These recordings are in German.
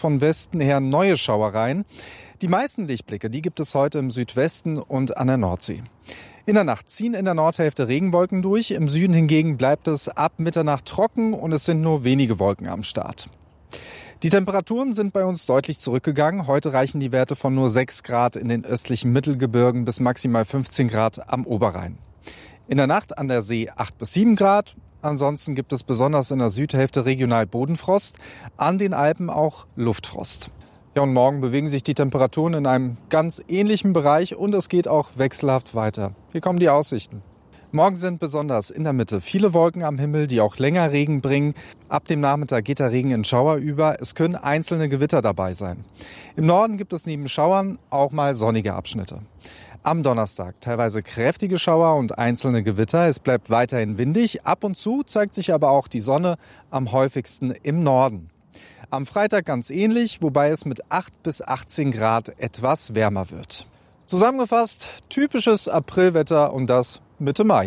von Westen her neue Schauereien. Die meisten Lichtblicke, die gibt es heute im Südwesten und an der Nordsee. In der Nacht ziehen in der Nordhälfte Regenwolken durch. Im Süden hingegen bleibt es ab Mitternacht trocken und es sind nur wenige Wolken am Start. Die Temperaturen sind bei uns deutlich zurückgegangen. Heute reichen die Werte von nur 6 Grad in den östlichen Mittelgebirgen bis maximal 15 Grad am Oberrhein. In der Nacht an der See 8 bis 7 Grad. Ansonsten gibt es besonders in der Südhälfte regional Bodenfrost, an den Alpen auch Luftfrost. Ja, und morgen bewegen sich die Temperaturen in einem ganz ähnlichen Bereich und es geht auch wechselhaft weiter. Hier kommen die Aussichten. Morgen sind besonders in der Mitte viele Wolken am Himmel, die auch länger Regen bringen. Ab dem Nachmittag geht der Regen in Schauer über. Es können einzelne Gewitter dabei sein. Im Norden gibt es neben Schauern auch mal sonnige Abschnitte. Am Donnerstag teilweise kräftige Schauer und einzelne Gewitter. Es bleibt weiterhin windig. Ab und zu zeigt sich aber auch die Sonne, am häufigsten im Norden. Am Freitag ganz ähnlich, wobei es mit 8 bis 18 Grad etwas wärmer wird. Zusammengefasst, typisches Aprilwetter und das Mitte Mai.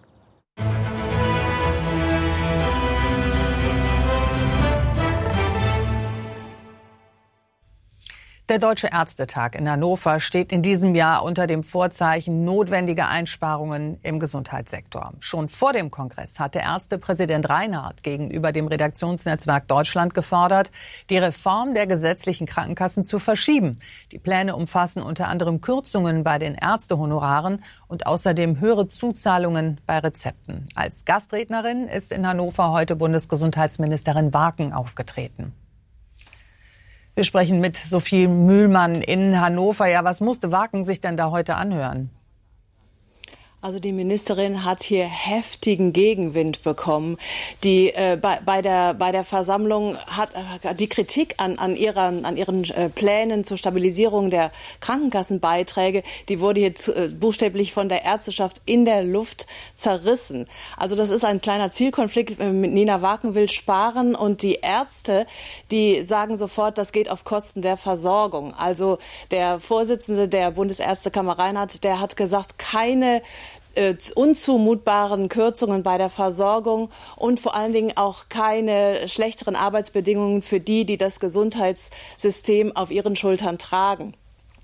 Der Deutsche Ärztetag in Hannover steht in diesem Jahr unter dem Vorzeichen notwendige Einsparungen im Gesundheitssektor. Schon vor dem Kongress hatte Ärztepräsident Reinhardt gegenüber dem Redaktionsnetzwerk Deutschland gefordert, die Reform der gesetzlichen Krankenkassen zu verschieben. Die Pläne umfassen unter anderem Kürzungen bei den Ärztehonoraren und außerdem höhere Zuzahlungen bei Rezepten. Als Gastrednerin ist in Hannover heute Bundesgesundheitsministerin Warken aufgetreten. Wir sprechen mit Sophie Mühlmann in Hannover. Ja, was musste Warken sich denn da heute anhören? Also die Ministerin hat hier heftigen Gegenwind bekommen. Die bei der Versammlung hat die Kritik an ihren Plänen zur Stabilisierung der Krankenkassenbeiträge, die wurde hier buchstäblich von der Ärzteschaft in der Luft zerrissen. Also das ist ein kleiner Zielkonflikt. Nina Warken will sparen und die Ärzte, die sagen sofort, das geht auf Kosten der Versorgung. Also der Vorsitzende der Bundesärztekammer Reinhardt, der hat gesagt, keine unzumutbaren Kürzungen bei der Versorgung und vor allen Dingen auch keine schlechteren Arbeitsbedingungen für die das Gesundheitssystem auf ihren Schultern tragen.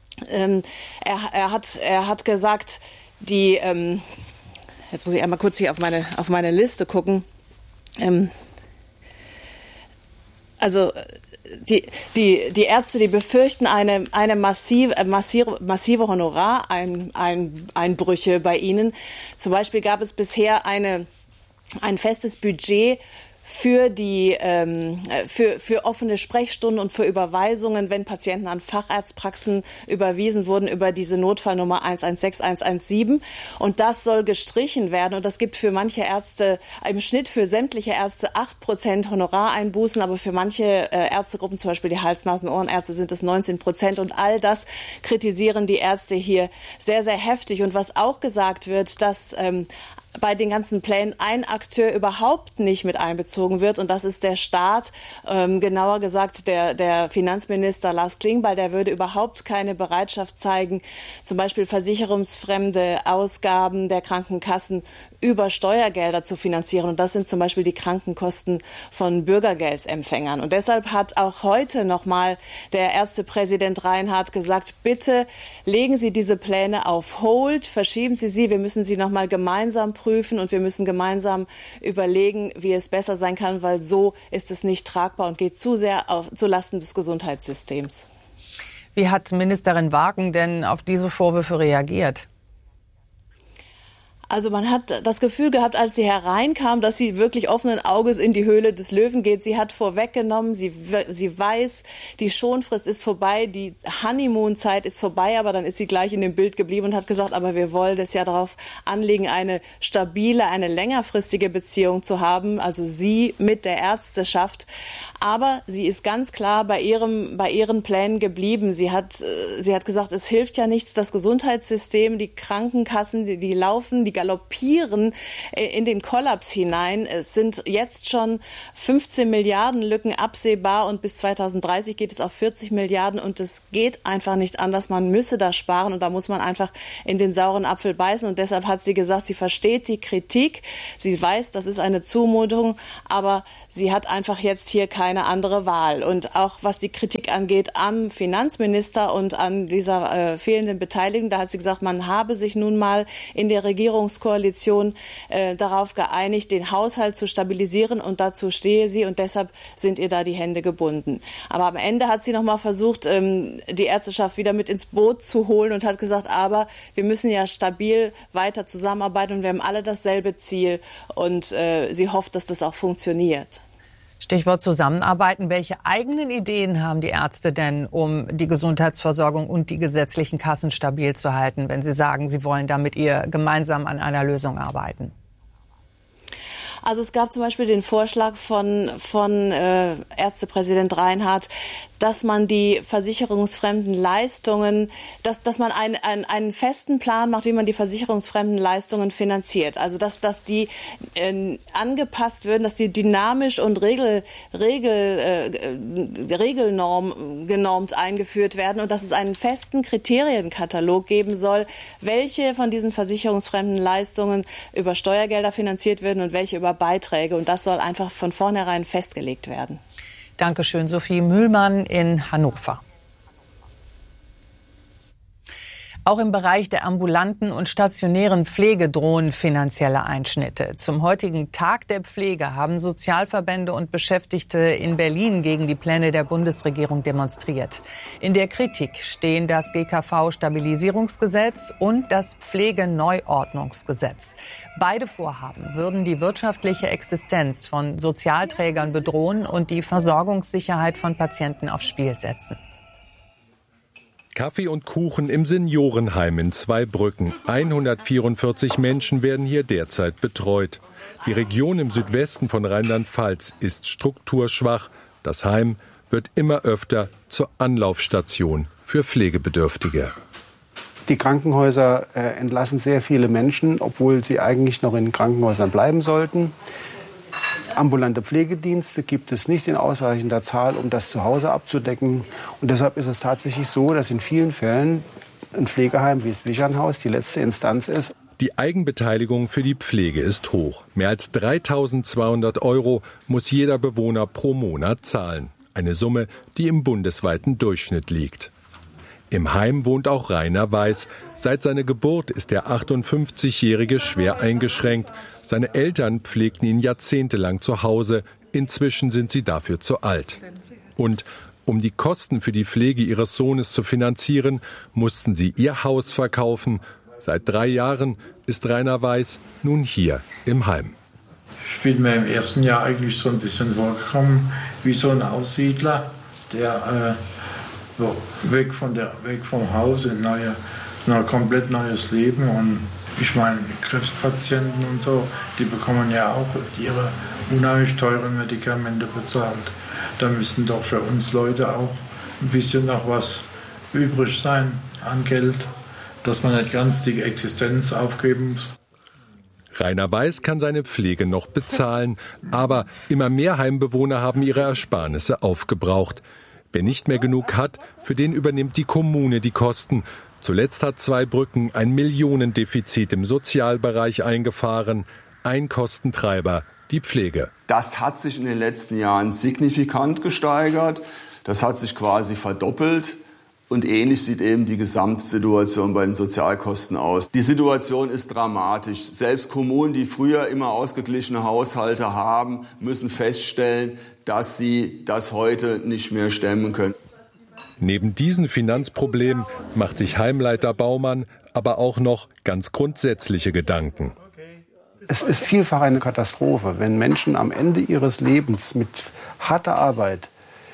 Er hat gesagt, jetzt muss ich einmal kurz hier auf meine Liste gucken. Also die Ärzte, die befürchten eine massive Honorareinbrüche bei ihnen. Zum Beispiel gab es bisher ein festes Budget für für offene Sprechstunden und für Überweisungen, wenn Patienten an Facharztpraxen überwiesen wurden über diese Notfallnummer 116 117. Und das soll gestrichen werden. Und das gibt für manche Ärzte, im Schnitt für sämtliche Ärzte 8% Honorareinbußen, aber für manche Ärztegruppen, zum Beispiel die Hals-Nasen-Ohrenärzte, sind es 19%. Und all das kritisieren die Ärzte hier sehr, sehr heftig. Und was auch gesagt wird, dass bei den ganzen Plänen ein Akteur überhaupt nicht mit einbezogen wird. Und das ist der Staat. Genauer gesagt, der Finanzminister Lars Klingbeil, der würde überhaupt keine Bereitschaft zeigen, zum Beispiel versicherungsfremde Ausgaben der Krankenkassen über Steuergelder zu finanzieren. Und das sind zum Beispiel die Krankenkosten von Bürgergeldempfängern. Und deshalb hat auch heute nochmal der Ärztepräsident Reinhardt gesagt, bitte legen Sie diese Pläne auf Hold, verschieben Sie sie. Wir müssen sie nochmal gemeinsam prüfen und wir müssen gemeinsam überlegen, wie es besser sein kann, weil so ist es nicht tragbar und geht zu sehr zulasten des Gesundheitssystems. Wie hat Ministerin Warken denn auf diese Vorwürfe reagiert? Also man hat das Gefühl gehabt, als sie hereinkam, dass sie wirklich offenen Auges in die Höhle des Löwen geht. Sie hat vorweggenommen, sie weiß, die Schonfrist ist vorbei, die Honeymoon-Zeit ist vorbei, aber dann ist sie gleich in dem Bild geblieben und hat gesagt, aber wir wollen es ja darauf anlegen, eine stabile, eine längerfristige Beziehung zu haben, also sie mit der Ärzteschaft. Aber sie ist ganz klar bei ihren Plänen geblieben. Sie hat gesagt, es hilft ja nichts, das Gesundheitssystem, die Krankenkassen, die laufen, die galoppieren in den Kollaps hinein. Es sind jetzt schon 15 Milliarden Lücken absehbar und bis 2030 geht es auf 40 Milliarden und es geht einfach nicht anders. Man müsse da sparen und da muss man einfach in den sauren Apfel beißen und deshalb hat sie gesagt, sie versteht die Kritik. Sie weiß, das ist eine Zumutung, aber sie hat einfach jetzt hier keine andere Wahl. Und auch was die Kritik angeht am Finanzminister und an dieser fehlenden Beteiligung, da hat sie gesagt, man habe sich nun mal in der Regierungskoalition darauf geeinigt, den Haushalt zu stabilisieren und dazu stehe sie und deshalb sind ihr da die Hände gebunden. Aber am Ende hat sie noch mal versucht, die Ärzteschaft wieder mit ins Boot zu holen und hat gesagt, aber wir müssen ja stabil weiter zusammenarbeiten und wir haben alle dasselbe Ziel und sie hofft, dass das auch funktioniert. Stichwort Zusammenarbeiten. Welche eigenen Ideen haben die Ärzte denn, um die Gesundheitsversorgung und die gesetzlichen Kassen stabil zu halten, wenn sie sagen, sie wollen da mit ihr gemeinsam an einer Lösung arbeiten? Also es gab zum Beispiel den Vorschlag von Ärztepräsident Reinhardt, dass man die versicherungsfremden Leistungen, dass man einen festen Plan macht, wie man die versicherungsfremden Leistungen finanziert. Also dass die angepasst werden, dass die dynamisch und regelgenormt eingeführt werden und dass es einen festen Kriterienkatalog geben soll, welche von diesen versicherungsfremden Leistungen über Steuergelder finanziert werden und welche über Beiträge. Und das soll einfach von vornherein festgelegt werden. Dankeschön, Sophie Mühlmann in Hannover. Auch im Bereich der ambulanten und stationären Pflege drohen finanzielle Einschnitte. Zum heutigen Tag der Pflege haben Sozialverbände und Beschäftigte in Berlin gegen die Pläne der Bundesregierung demonstriert. In der Kritik stehen das GKV-Stabilisierungsgesetz und das Pflegeneuordnungsgesetz. Beide Vorhaben würden die wirtschaftliche Existenz von Sozialträgern bedrohen und die Versorgungssicherheit von Patienten aufs Spiel setzen. Kaffee und Kuchen im Seniorenheim in Zweibrücken. 144 Menschen werden hier derzeit betreut. Die Region im Südwesten von Rheinland-Pfalz ist strukturschwach. Das Heim wird immer öfter zur Anlaufstation für Pflegebedürftige. Die Krankenhäuser entlassen sehr viele Menschen, obwohl sie eigentlich noch in Krankenhäusern bleiben sollten. Ambulante Pflegedienste gibt es nicht in ausreichender Zahl, um das zu Hause abzudecken. Und deshalb ist es tatsächlich so, dass in vielen Fällen ein Pflegeheim wie das Wichernhaus die letzte Instanz ist. Die Eigenbeteiligung für die Pflege ist hoch. Mehr als 3.200 € muss jeder Bewohner pro Monat zahlen. Eine Summe, die im bundesweiten Durchschnitt liegt. Im Heim wohnt auch Rainer Weiß. Seit seiner Geburt ist der 58-Jährige schwer eingeschränkt. Seine Eltern pflegten ihn jahrzehntelang zu Hause. Inzwischen sind sie dafür zu alt. Und um die Kosten für die Pflege ihres Sohnes zu finanzieren, mussten sie ihr Haus verkaufen. Seit 3 Jahren ist Rainer Weiß nun hier im Heim. Ich bin mir im ersten Jahr eigentlich so ein bisschen vorgekommen wie so ein Aussiedler, der weg vom Haus in ein komplett neues Leben. Und ich meine, Krebspatienten und so, die bekommen ja auch ihre unheimlich teuren Medikamente bezahlt. Da müssten doch für uns Leute auch ein bisschen noch was übrig sein an Geld, dass man nicht ganz die Existenz aufgeben muss. Rainer Weiß kann seine Pflege noch bezahlen, aber immer mehr Heimbewohner haben ihre Ersparnisse aufgebraucht. Wer nicht mehr genug hat, für den übernimmt die Kommune die Kosten. Zuletzt hat Zweibrücken ein Millionendefizit im Sozialbereich eingefahren. Ein Kostentreiber, die Pflege. Das hat sich in den letzten Jahren signifikant gesteigert. Das hat sich quasi verdoppelt. Und ähnlich sieht eben die Gesamtsituation bei den Sozialkosten aus. Die Situation ist dramatisch. Selbst Kommunen, die früher immer ausgeglichene Haushalte haben, müssen feststellen, dass sie das heute nicht mehr stemmen können. Neben diesen Finanzproblemen macht sich Heimleiter Baumann aber auch noch ganz grundsätzliche Gedanken. Es ist vielfach eine Katastrophe, wenn Menschen am Ende ihres Lebens mit harter Arbeit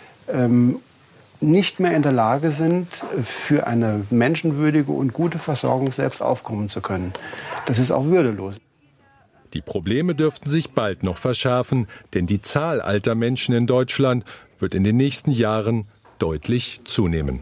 nicht mehr in der Lage sind, für eine menschenwürdige und gute Versorgung selbst aufkommen zu können. Das ist auch würdelos. Die Probleme dürften sich bald noch verschärfen, denn die Zahl alter Menschen in Deutschland wird in den nächsten Jahren deutlich zunehmen.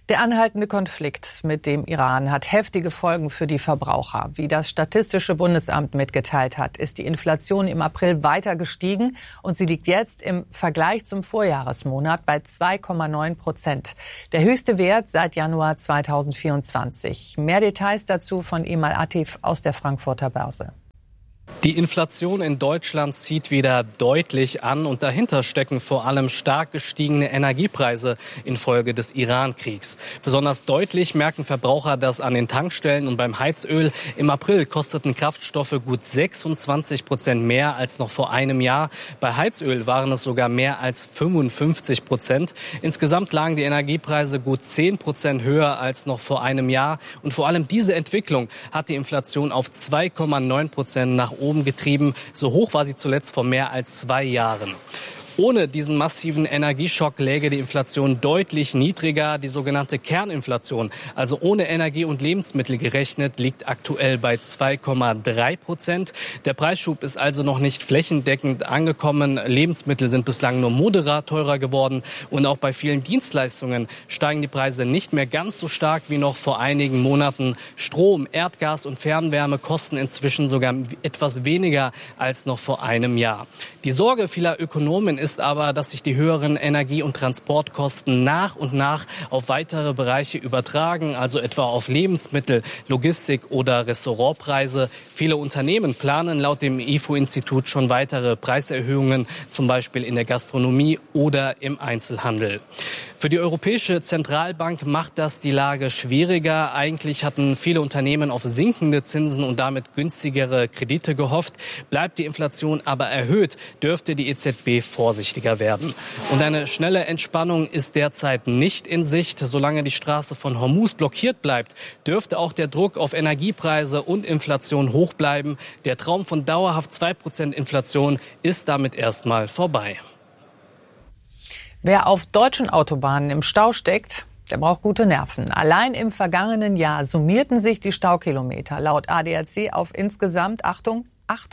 Der anhaltende Konflikt mit dem Iran hat heftige Folgen für die Verbraucher. Wie das Statistische Bundesamt mitgeteilt hat, ist die Inflation im April weiter gestiegen und sie liegt jetzt im Vergleich zum Vorjahresmonat bei 2,9%. Der höchste Wert seit Januar 2024. Mehr Details dazu von Emal Atif aus der Frankfurter Börse. Die Inflation in Deutschland zieht wieder deutlich an und dahinter stecken vor allem stark gestiegene Energiepreise infolge des Iran-Kriegs. Besonders deutlich merken Verbraucher das an den Tankstellen und beim Heizöl. Im April kosteten Kraftstoffe gut 26% mehr als noch vor einem Jahr. Bei Heizöl waren es sogar mehr als 55%. Insgesamt lagen die Energiepreise gut 10% höher als noch vor einem Jahr. Und vor allem diese Entwicklung hat die Inflation auf 2,9% nach oben getrieben. So hoch war sie zuletzt vor mehr als 2 Jahren. Ohne diesen massiven Energieschock läge die Inflation deutlich niedriger. Die sogenannte Kerninflation, also ohne Energie und Lebensmittel gerechnet, liegt aktuell bei 2,3%. Der Preisschub ist also noch nicht flächendeckend angekommen. Lebensmittel sind bislang nur moderat teurer geworden. Und auch bei vielen Dienstleistungen steigen die Preise nicht mehr ganz so stark wie noch vor einigen Monaten. Strom, Erdgas und Fernwärme kosten inzwischen sogar etwas weniger als noch vor einem Jahr. Die Sorge vieler Ökonomen ist aber, dass sich die höheren Energie- und Transportkosten nach und nach auf weitere Bereiche übertragen, also etwa auf Lebensmittel, Logistik oder Restaurantpreise. Viele Unternehmen planen laut dem IFO-Institut schon weitere Preiserhöhungen, zum Beispiel in der Gastronomie oder im Einzelhandel. Für die Europäische Zentralbank macht das die Lage schwieriger. Eigentlich hatten viele Unternehmen auf sinkende Zinsen und damit günstigere Kredite gehofft. Bleibt die Inflation aber erhöht, dürfte die EZB vorsichtiger werden. Und eine schnelle Entspannung ist derzeit nicht in Sicht. Solange die Straße von Hormuz blockiert bleibt, dürfte auch der Druck auf Energiepreise und Inflation hoch bleiben. Der Traum von dauerhaft 2% Inflation ist damit erstmal vorbei. Wer auf deutschen Autobahnen im Stau steckt, der braucht gute Nerven. Allein im vergangenen Jahr summierten sich die Staukilometer laut ADAC auf insgesamt, Achtung,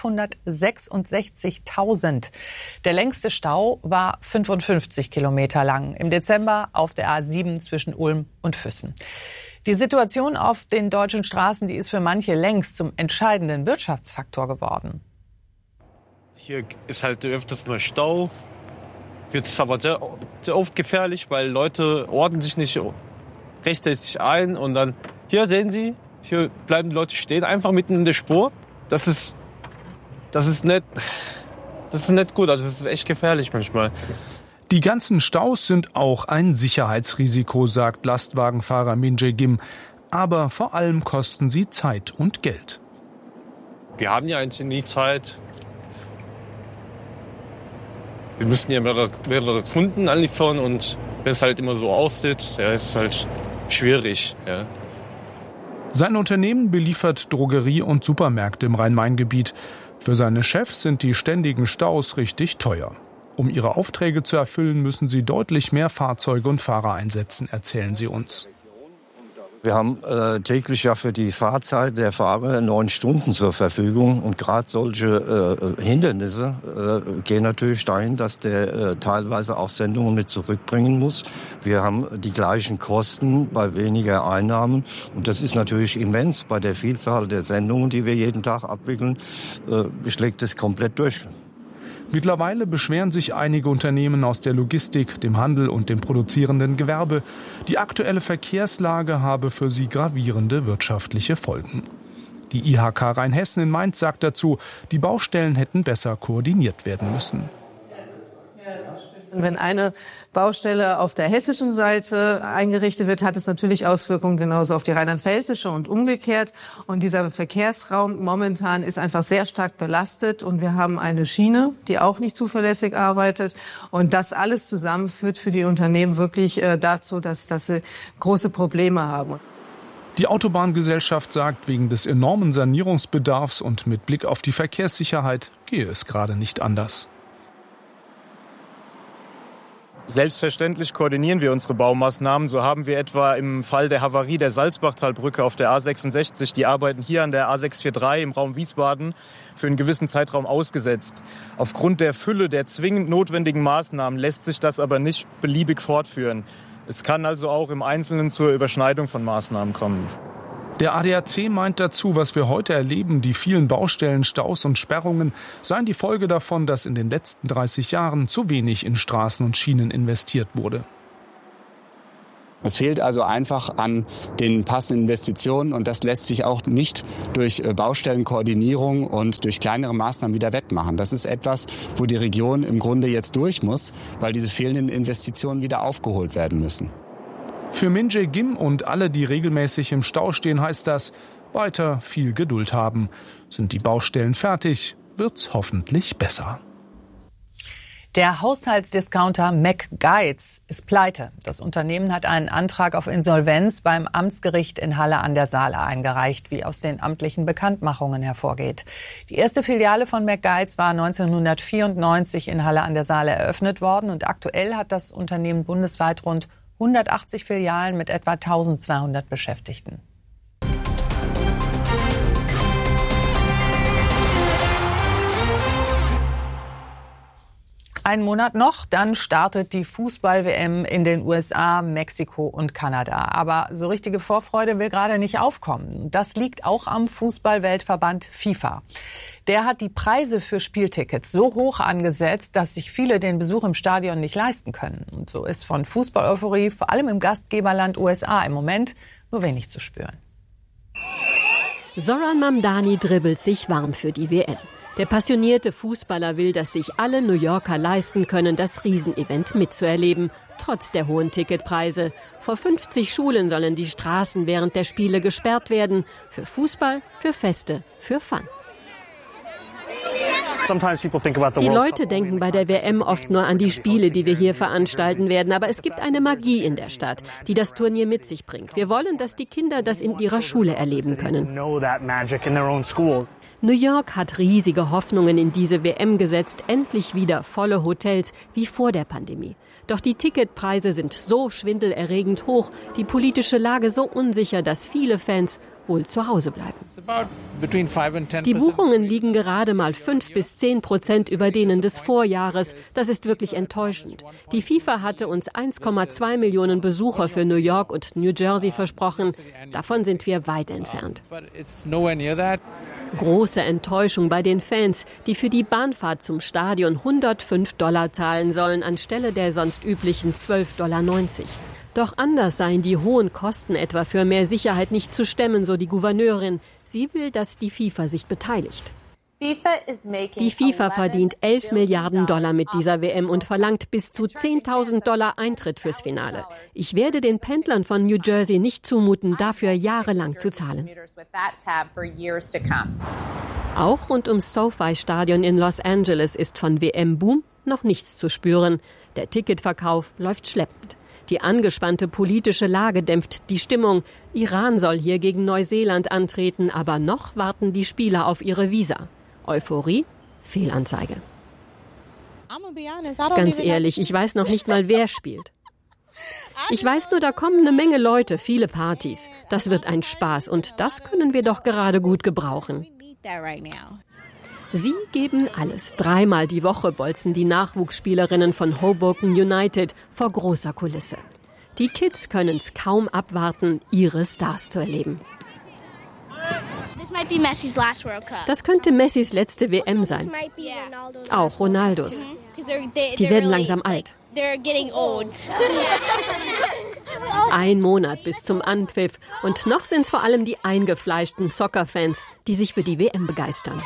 866.000. Der längste Stau war 55 Kilometer lang im Dezember auf der A7 zwischen Ulm und Füssen. Die Situation auf den deutschen Straßen, die ist für manche längst zum entscheidenden Wirtschaftsfaktor geworden. Hier ist halt öfters mal Stau. Wird es aber sehr, sehr oft gefährlich, weil Leute ordnen sich nicht rechtzeitig ein und dann, hier sehen Sie, hier bleiben die Leute stehen, einfach mitten in der Spur. Das ist nicht gut, also das ist echt gefährlich manchmal. Die ganzen Staus sind auch ein Sicherheitsrisiko, sagt Lastwagenfahrer Minje Gim. Aber vor allem kosten sie Zeit und Geld. Wir haben ja eigentlich nie Zeit. Wir müssen ja mehrere Kunden anliefern und wenn es halt immer so aussieht, ja, ist es halt schwierig. Ja. Sein Unternehmen beliefert Drogerie- und Supermärkte im Rhein-Main-Gebiet. Für seine Chefs sind die ständigen Staus richtig teuer. Um ihre Aufträge zu erfüllen, müssen sie deutlich mehr Fahrzeuge und Fahrer einsetzen, erzählen sie uns. Wir haben täglich ja für die Fahrzeit der Fahrer 9 Stunden zur Verfügung. Und gerade solche Hindernisse gehen natürlich dahin, dass der teilweise auch Sendungen mit zurückbringen muss. Wir haben die gleichen Kosten bei weniger Einnahmen. Und das ist natürlich immens. Bei der Vielzahl der Sendungen, die wir jeden Tag abwickeln, schlägt es komplett durch. Mittlerweile beschweren sich einige Unternehmen aus der Logistik, dem Handel und dem produzierenden Gewerbe. Die aktuelle Verkehrslage habe für sie gravierende wirtschaftliche Folgen. Die IHK Rheinhessen in Mainz sagt dazu, die Baustellen hätten besser koordiniert werden müssen. Wenn eine Baustelle auf der hessischen Seite eingerichtet wird, hat es natürlich Auswirkungen genauso auf die rheinland-pfälzische und umgekehrt. Und dieser Verkehrsraum momentan ist einfach sehr stark belastet. Und wir haben eine Schiene, die auch nicht zuverlässig arbeitet. Und das alles zusammen führt für die Unternehmen wirklich dazu, dass sie große Probleme haben. Die Autobahngesellschaft sagt, wegen des enormen Sanierungsbedarfs und mit Blick auf die Verkehrssicherheit gehe es gerade nicht anders. Selbstverständlich koordinieren wir unsere Baumaßnahmen. So haben wir etwa im Fall der Havarie der Salzbachtalbrücke auf der A66 die Arbeiten hier an der A643 im Raum Wiesbaden für einen gewissen Zeitraum ausgesetzt. Aufgrund der Fülle der zwingend notwendigen Maßnahmen lässt sich das aber nicht beliebig fortführen. Es kann also auch im Einzelnen zur Überschneidung von Maßnahmen kommen. Der ADAC meint dazu, was wir heute erleben, die vielen Baustellen, Staus und Sperrungen, seien die Folge davon, dass in den letzten 30 Jahren zu wenig in Straßen und Schienen investiert wurde. Es fehlt also einfach an den passenden Investitionen und das lässt sich auch nicht durch Baustellenkoordinierung und durch kleinere Maßnahmen wieder wettmachen. Das ist etwas, wo die Region im Grunde jetzt durch muss, weil diese fehlenden Investitionen wieder aufgeholt werden müssen. Für Min Jae-kim und alle, die regelmäßig im Stau stehen, heißt das, weiter viel Geduld haben. Sind die Baustellen fertig, wird's hoffentlich besser. Der Haushaltsdiscounter McGuides ist pleite. Das Unternehmen hat einen Antrag auf Insolvenz beim Amtsgericht in Halle an der Saale eingereicht, wie aus den amtlichen Bekanntmachungen hervorgeht. Die erste Filiale von McGuides war 1994 in Halle an der Saale eröffnet worden und aktuell hat das Unternehmen bundesweit rund 180 Filialen mit etwa 1200 Beschäftigten. Einen Monat noch, dann startet die Fußball-WM in den USA, Mexiko und Kanada. Aber so richtige Vorfreude will gerade nicht aufkommen. Das liegt auch am Fußball-Weltverband FIFA. Der hat die Preise für Spieltickets so hoch angesetzt, dass sich viele den Besuch im Stadion nicht leisten können. Und so ist von Fußball-Euphorie vor allem im Gastgeberland USA im Moment nur wenig zu spüren. Zoran Mamdani dribbelt sich warm für die WM. Der passionierte Fußballer will, dass sich alle New Yorker leisten können, das Riesenevent mitzuerleben, trotz der hohen Ticketpreise. Vor 50 Schulen sollen die Straßen während der Spiele gesperrt werden. Für Fußball, für Feste, für Fun. Die Leute denken bei der WM oft nur an die Spiele, die wir hier veranstalten werden. Aber es gibt eine Magie in der Stadt, die das Turnier mit sich bringt. Wir wollen, dass die Kinder das in ihrer Schule erleben können. New York hat riesige Hoffnungen in diese WM gesetzt. Endlich wieder volle Hotels wie vor der Pandemie. Doch die Ticketpreise sind so schwindelerregend hoch, die politische Lage so unsicher, dass viele Fans wohl zu Hause bleiben. Die Buchungen liegen gerade mal 5-10% über denen des Vorjahres. Das ist wirklich enttäuschend. Die FIFA hatte uns 1,2 Millionen Besucher für New York und New Jersey versprochen. Davon sind wir weit entfernt. Große Enttäuschung bei den Fans, die für die Bahnfahrt zum Stadion $105 zahlen sollen, anstelle der sonst üblichen $12,90. Doch anders seien die hohen Kosten etwa für mehr Sicherheit nicht zu stemmen, so die Gouverneurin. Sie will, dass die FIFA sich beteiligt. Die FIFA verdient $11 Milliarden mit dieser WM und verlangt bis zu $10.000 Eintritt fürs Finale. Ich werde den Pendlern von New Jersey nicht zumuten, dafür jahrelang zu zahlen. Auch rund ums SoFi-Stadion in Los Angeles ist von WM-Boom noch nichts zu spüren. Der Ticketverkauf läuft schleppend. Die angespannte politische Lage dämpft die Stimmung. Iran soll hier gegen Neuseeland antreten, aber noch warten die Spieler auf ihre Visa. Euphorie, Fehlanzeige. Ganz ehrlich, ich weiß noch nicht mal, wer spielt. Ich weiß nur, da kommen eine Menge Leute, viele Partys. Das wird ein Spaß und das können wir doch gerade gut gebrauchen. Sie geben alles. 3-mal die Woche bolzen die Nachwuchsspielerinnen von Hoboken United vor großer Kulisse. Die Kids können es kaum abwarten, ihre Stars zu erleben. Das könnte Messis letzte WM sein. Auch Ronaldos. Die werden langsam alt. Ein Monat bis zum Anpfiff. Und noch sind es vor allem die eingefleischten Soccer-Fans, die sich für die WM begeistern.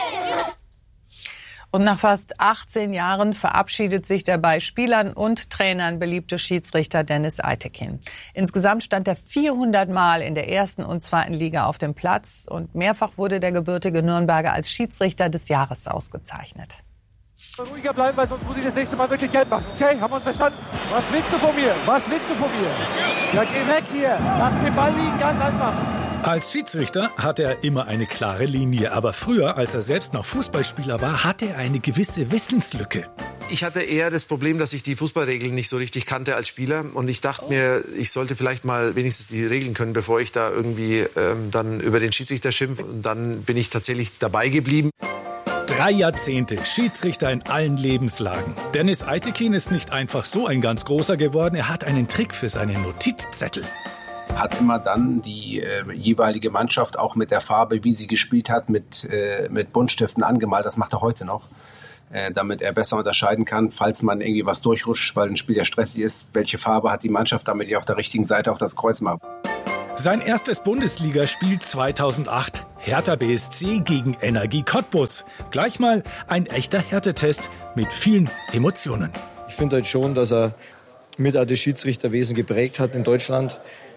Und nach fast 18 Jahren verabschiedet sich der bei Spielern und Trainern beliebte Schiedsrichter Dennis Eitekin. Insgesamt stand er 400 Mal in der ersten und zweiten Liga auf dem Platz und mehrfach wurde der gebürtige Nürnberger als Schiedsrichter des Jahres ausgezeichnet. Ruhiger bleiben, weil sonst muss ich das nächste Mal wirklich Geld machen. Okay, haben wir uns verstanden? Was willst du von mir? Was willst du von mir? Ja, geh weg hier. Lass den Ball liegen, ganz einfach. Als Schiedsrichter hatte er immer eine klare Linie. Aber früher, als er selbst noch Fußballspieler war, hatte er eine gewisse Wissenslücke. Ich hatte eher das Problem, dass ich die Fußballregeln nicht so richtig kannte als Spieler. Und ich dachte mir, ich sollte vielleicht mal wenigstens die Regeln können, bevor ich da irgendwie dann über den Schiedsrichter schimpfe. Und dann bin ich tatsächlich dabei geblieben. 3 Jahrzehnte Schiedsrichter in allen Lebenslagen. Dennis Eitekin ist nicht einfach so ein ganz großer geworden, er hat einen Trick für seinen Notizzettel. Hat immer dann die jeweilige Mannschaft auch mit der Farbe, wie sie gespielt hat, mit Buntstiften angemalt. Das macht er heute noch, damit er besser unterscheiden kann, falls man irgendwie was durchrutscht, weil ein Spiel ja stressig ist, welche Farbe hat die Mannschaft, damit die auf der richtigen Seite auch das Kreuz macht. Sein erstes Bundesligaspiel 2008, Hertha BSC gegen Energie Cottbus. Gleich mal ein echter Härtetest mit vielen Emotionen. Ich finde halt schon, dass er mit das Schiedsrichterwesen geprägt hat in Deutschland.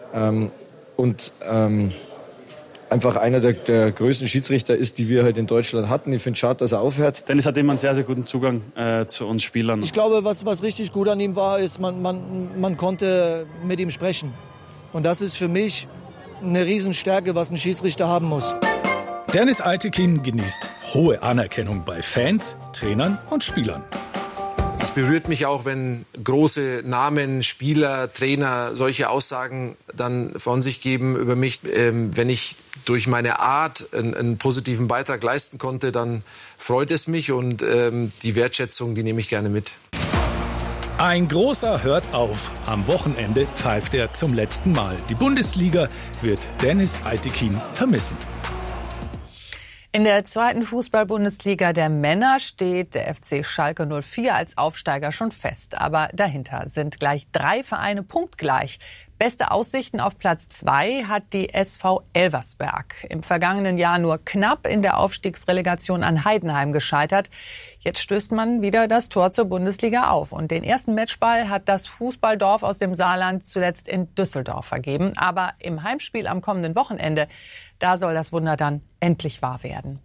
Einfach einer der größten Schiedsrichter ist, die wir halt in Deutschland hatten. Ich finde es schade, dass er aufhört. Dennis hat immer einen sehr, sehr guten Zugang zu uns Spielern. Ich glaube, was richtig gut an ihm war, ist, man konnte mit ihm sprechen. Und das ist für mich eine Riesenstärke, was ein Schiedsrichter haben muss. Dennis Eitekin genießt hohe Anerkennung bei Fans, Trainern und Spielern. Es berührt mich auch, wenn große Namen, Spieler, Trainer solche Aussagen dann von sich geben über mich. Wenn ich durch meine Art einen positiven Beitrag leisten konnte, dann freut es mich und die Wertschätzung, die nehme ich gerne mit. Ein großer hört auf. Am Wochenende pfeift er zum letzten Mal. Die Bundesliga wird Dennis Eitekin vermissen. In der zweiten Fußball-Bundesliga der Männer steht der FC Schalke 04 als Aufsteiger schon fest. Aber dahinter sind gleich 3 Vereine punktgleich. Beste Aussichten auf Platz 2 hat die SV Elversberg. Im vergangenen Jahr nur knapp in der Aufstiegsrelegation an Heidenheim gescheitert. Jetzt stößt man wieder das Tor zur Bundesliga auf. Und den ersten Matchball hat das Fußballdorf aus dem Saarland zuletzt in Düsseldorf vergeben. Aber im Heimspiel am kommenden Wochenende, da soll das Wunder dann endlich wahr werden.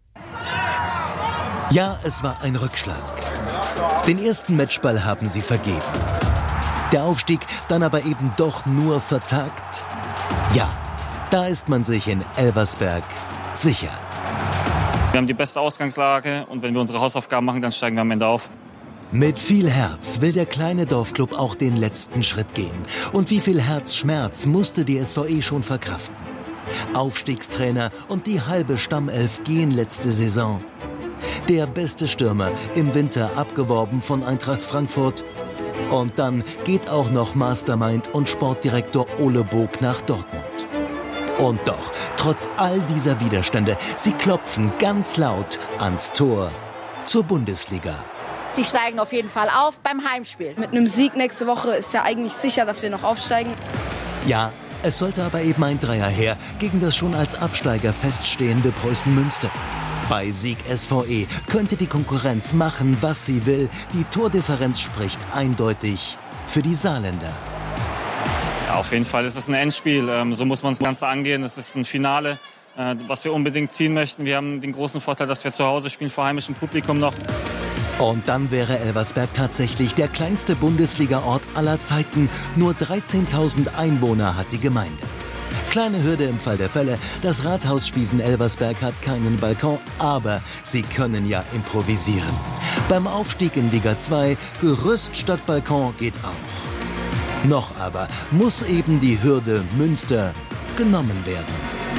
Ja, es war ein Rückschlag. Den ersten Matchball haben sie vergeben. Der Aufstieg dann aber eben doch nur vertagt. Ja, da ist man sich in Elversberg sicher. Wir haben die beste Ausgangslage und wenn wir unsere Hausaufgaben machen, dann steigen wir am Ende auf. Mit viel Herz will der kleine Dorfclub auch den letzten Schritt gehen. Und wie viel Herzschmerz musste die SVE schon verkraften? Aufstiegstrainer und die halbe Stammelf gehen letzte Saison. Der beste Stürmer im Winter abgeworben von Eintracht Frankfurt. Und dann geht auch noch Mastermind und Sportdirektor Ole Bog nach Dortmund. Und doch, trotz all dieser Widerstände, sie klopfen ganz laut ans Tor zur Bundesliga. Sie steigen auf jeden Fall auf beim Heimspiel. Mit einem Sieg nächste Woche ist ja eigentlich sicher, dass wir noch aufsteigen. Ja, es sollte aber eben ein Dreier her gegen das schon als Absteiger feststehende Preußen Münster. Bei Sieg SVE könnte die Konkurrenz machen, was sie will. Die Tordifferenz spricht eindeutig für die Saarländer. Ja, auf jeden Fall ist es ein Endspiel. So muss man das Ganze angehen. Es ist ein Finale, was wir unbedingt ziehen möchten. Wir haben den großen Vorteil, dass wir zu Hause spielen, vor heimischem Publikum noch. Und dann wäre Elversberg tatsächlich der kleinste Bundesliga-Ort aller Zeiten. Nur 13.000 Einwohner hat die Gemeinde. Kleine Hürde im Fall der Fälle, das Rathaus Spiesen-Elversberg hat keinen Balkon, aber sie können ja improvisieren. Beim Aufstieg in Liga 2, Gerüst statt Balkon geht auch. Noch aber muss eben die Hürde Münster genommen werden.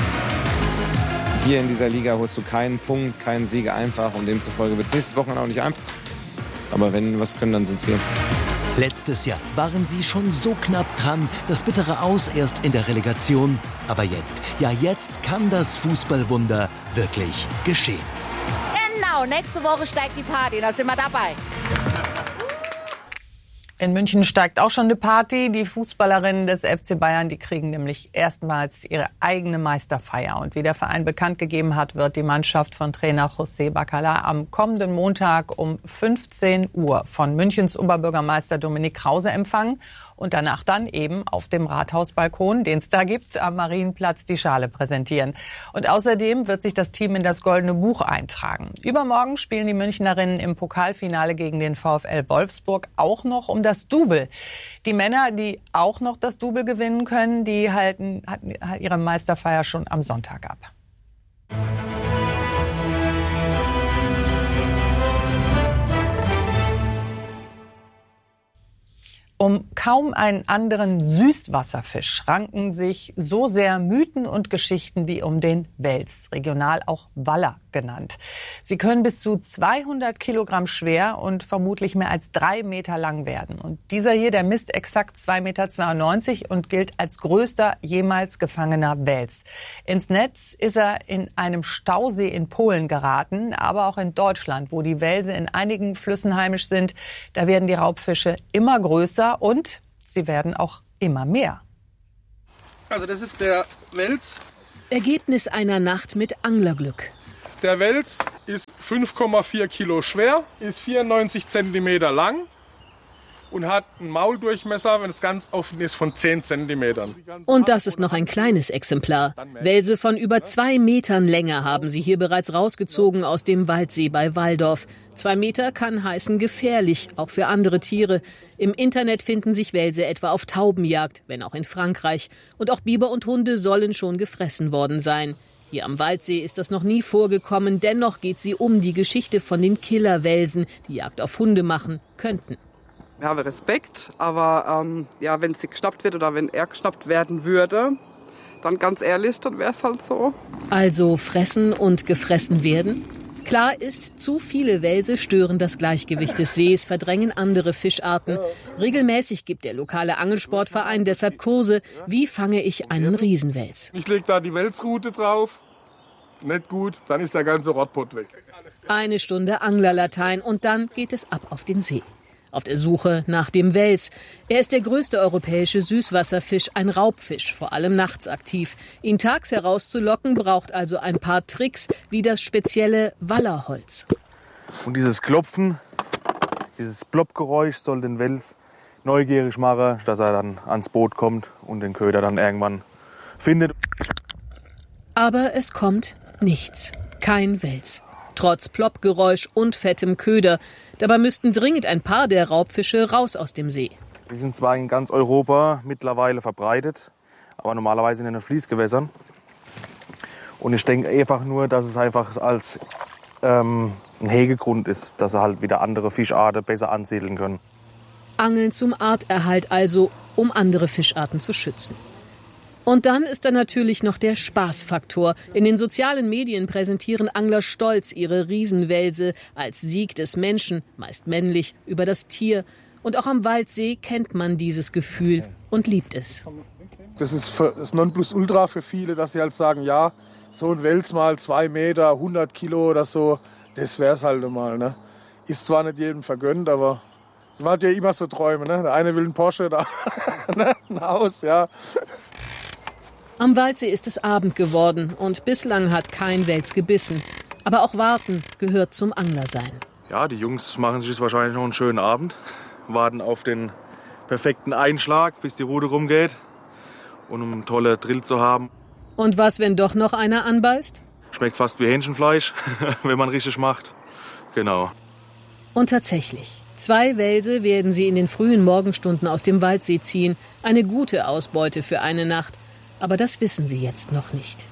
Hier in dieser Liga holst du keinen Punkt, keinen Sieg einfach und demzufolge wird es nächstes Wochenende auch nicht einfach. Aber wenn wir was können, dann sind es wir. Letztes Jahr waren sie schon so knapp dran, das bittere Aus erst in der Relegation. Aber jetzt, ja jetzt kann das Fußballwunder wirklich geschehen. Genau, nächste Woche steigt die Party, da sind wir dabei. In München steigt auch schon eine Party. Die Fußballerinnen des FC Bayern, die kriegen nämlich erstmals ihre eigene Meisterfeier. Und wie der Verein bekannt gegeben hat, wird die Mannschaft von Trainer José Bacala am kommenden Montag um 15 Uhr von Münchens Oberbürgermeister Dominik Krause empfangen und danach dann eben auf dem Rathausbalkon, den es da gibt, am Marienplatz die Schale präsentieren. Und außerdem wird sich das Team in das Goldene Buch eintragen. Übermorgen spielen die Münchnerinnen im Pokalfinale gegen den VfL Wolfsburg auch noch um das Double. Die Männer, die auch noch das Double gewinnen können, die halten ihre Meisterfeier schon am Sonntag ab. Um kaum einen anderen Süßwasserfisch ranken sich so sehr Mythen und Geschichten wie um den Wels, regional auch Waller genannt. Sie können bis zu 200 Kilogramm schwer und vermutlich mehr als 3 Meter lang werden. Und dieser hier, der misst exakt 2,92 Meter und gilt als größter jemals gefangener Wels. Ins Netz ist er in einem Stausee in Polen geraten, aber auch in Deutschland, wo die Welse in einigen Flüssen heimisch sind. Da werden die Raubfische immer größer und sie werden auch immer mehr. Also das ist der Wels. Ergebnis einer Nacht mit Anglerglück. Der Wels ist 5,4 Kilo schwer, ist 94 Zentimeter lang und hat einen Mauldurchmesser, wenn es ganz offen ist, von 10 Zentimetern. Und das ist noch ein kleines Exemplar. Welse von über 2 Metern Länge haben sie hier bereits rausgezogen aus dem Waldsee bei Walldorf. 2 Meter kann heißen gefährlich, auch für andere Tiere. Im Internet finden sich Welse etwa auf Taubenjagd, wenn auch in Frankreich. Und auch Biber und Hunde sollen schon gefressen worden sein. Hier am Waldsee ist das noch nie vorgekommen. Dennoch geht sie um die Geschichte von den Killerwelsen, die Jagd auf Hunde machen könnten. Ich habe Respekt, aber wenn sie geschnappt wird oder wenn er geschnappt werden würde, dann ganz ehrlich, dann wäre es halt so. Also fressen und gefressen werden? Klar ist, zu viele Welse stören das Gleichgewicht des Sees, verdrängen andere Fischarten. Regelmäßig gibt der lokale Angelsportverein deshalb Kurse, wie fange ich einen Riesenwels. Ich lege da die Welsrute drauf, nicht gut, dann ist der ganze Rottpott weg. 1 Stunde Anglerlatein und dann geht es ab auf den See. Auf der Suche nach dem Wels. Er ist der größte europäische Süßwasserfisch, ein Raubfisch, vor allem nachts aktiv. Ihn tags herauszulocken, braucht also ein paar Tricks, wie das spezielle Wallerholz. Und dieses Klopfen, dieses Ploppgeräusch soll den Wels neugierig machen, dass er dann ans Boot kommt und den Köder dann irgendwann findet. Aber es kommt nichts. Kein Wels. Trotz Ploppgeräusch und fettem Köder. Dabei müssten dringend ein paar der Raubfische raus aus dem See. Die sind zwar in ganz Europa mittlerweile verbreitet, aber normalerweise in den Fließgewässern. Und ich denke einfach nur, dass es einfach als ein Hegegrund ist, dass sie halt wieder andere Fischarten besser ansiedeln können. Angeln zum Arterhalt also, um andere Fischarten zu schützen. Und dann ist da natürlich noch der Spaßfaktor. In den sozialen Medien präsentieren Angler stolz ihre Riesenwelse als Sieg des Menschen, meist männlich, über das Tier. Und auch am Waldsee kennt man dieses Gefühl und liebt es. Das ist das Nonplusultra für viele, dass sie halt sagen, ja, so ein Wels mal 2 Meter, 100 Kilo oder so, das wär's halt mal. Ne? Ist zwar nicht jedem vergönnt, aber man hat ja immer so Träume. Ne? Der eine will einen Porsche, der ein Haus, ja. Am Waldsee ist es Abend geworden und bislang hat kein Wels gebissen. Aber auch warten gehört zum Anglersein. Ja, die Jungs machen sich jetzt wahrscheinlich noch einen schönen Abend, warten auf den perfekten Einschlag, bis die Rute rumgeht und um einen tollen Drill zu haben. Und was, wenn doch noch einer anbeißt? Schmeckt fast wie Hähnchenfleisch, wenn man richtig macht. Genau. Und tatsächlich, 2 Welse werden sie in den frühen Morgenstunden aus dem Waldsee ziehen. Eine gute Ausbeute für eine Nacht. Aber das wissen sie jetzt noch nicht.